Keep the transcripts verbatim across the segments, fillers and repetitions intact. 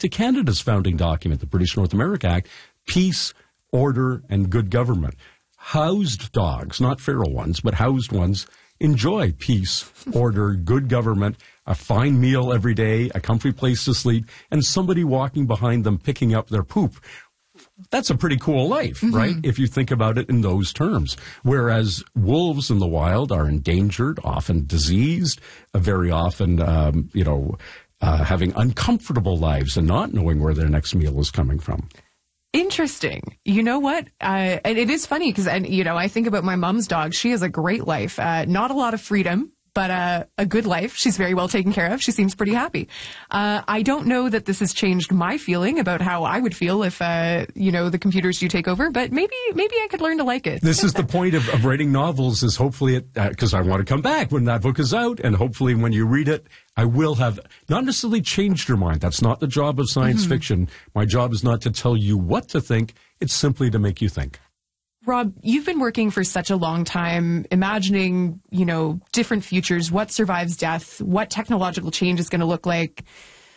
to Canada's founding document, the British North America Act, peace, order, and good government. Housed dogs, not feral ones, but housed ones, enjoy peace, order, good government, a fine meal every day, a comfy place to sleep, and somebody walking behind them picking up their poop. That's a pretty cool life, mm-hmm. right? If you think about it in those terms. Whereas wolves in the wild are endangered, often diseased, uh, very often, um, you know, uh, having uncomfortable lives and not knowing where their next meal is coming from. Interesting. You know what? Uh, and it is funny because, and you know, I think about my mom's dog. She has a great life. Uh, not a lot of freedom, but uh, a good life. She's very well taken care of. She seems pretty happy. Uh, I don't know that this has changed my feeling about how I would feel if, uh, you know, the computers do take over, but maybe maybe I could learn to like it. This is the point of, of writing novels, is hopefully it, because uh, I want to come back when that book is out, and hopefully when you read it, I will have not necessarily changed your mind. That's not the job of science mm-hmm. fiction. My job is not to tell you what to think. It's simply to make you think. Rob, you've been working for such a long time, imagining, you know, different futures, what survives death, what technological change is going to look like.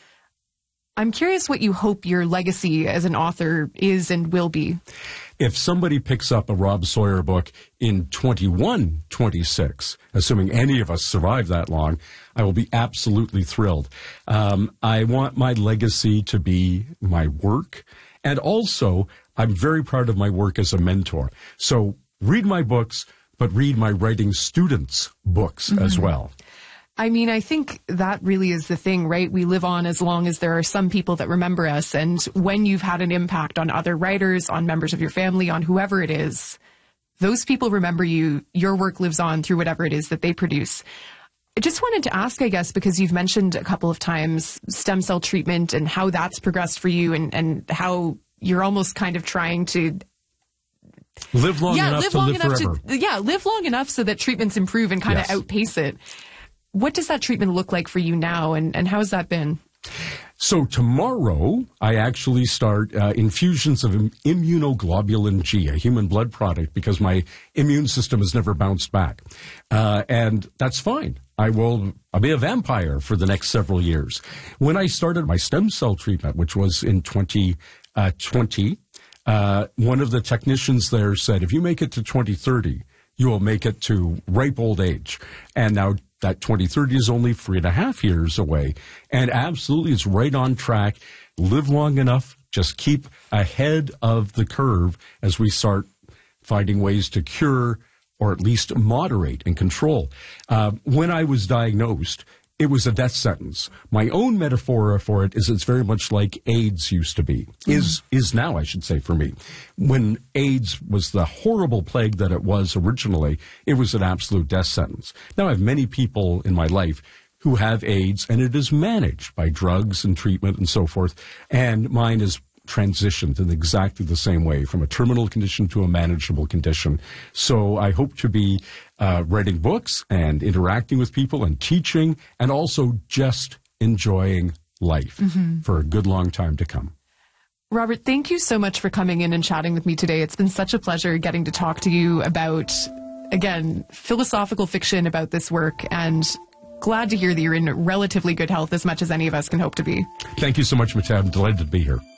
I'm curious what you hope your legacy as an author is and will be. If somebody picks up a Rob Sawyer book in twenty-one twenty-six, assuming any of us survive that long, I will be absolutely thrilled. Um, I want my legacy to be my work, and also I'm very proud of my work as a mentor. So read my books, but read my writing students' books mm-hmm. as well. I mean, I think that really is the thing, right? We live on as long as there are some people that remember us. And when you've had an impact on other writers, on members of your family, on whoever it is, those people remember you. Your work lives on through whatever it is that they produce. I just wanted to ask, I guess, because you've mentioned a couple of times stem cell treatment and how that's progressed for you, and, and how you're almost kind of trying to live long yeah, enough live to long live enough forever. To, yeah, live long enough so that treatments improve and kind yes. of outpace it. What does that treatment look like for you now, and, and how has that been? So tomorrow, I actually start uh, infusions of im- immunoglobulin G, a human blood product, because my immune system has never bounced back. Uh, and that's fine. I will I'll be a vampire for the next several years. When I started my stem cell treatment, which was in twenty twenty, uh, one of the technicians there said, if you make it to twenty thirty, you will make it to ripe old age. And now that twenty thirty is only three and a half years away. And absolutely, it's right on track. Live long enough. Just keep ahead of the curve as we start finding ways to cure or at least moderate and control. Uh, when I was diagnosed, it was a death sentence. My own metaphor for it is it's very much like AIDS used to be, mm. is is now, I should say, for me. When AIDS was the horrible plague that it was originally, it was an absolute death sentence. Now I have many people in my life who have AIDS, and it is managed by drugs and treatment and so forth, and mine is transitioned in exactly the same way, from a terminal condition to a manageable condition. So I hope to be uh, writing books and interacting with people and teaching, and also just enjoying life mm-hmm. for a good long time to come. Robert, thank you so much for coming in and chatting with me today. It's been such a pleasure getting to talk to you about, again, philosophical fiction about this work, and glad to hear that you're in relatively good health, as much as any of us can hope to be. Thank you so much, Mata. I'm delighted to be here.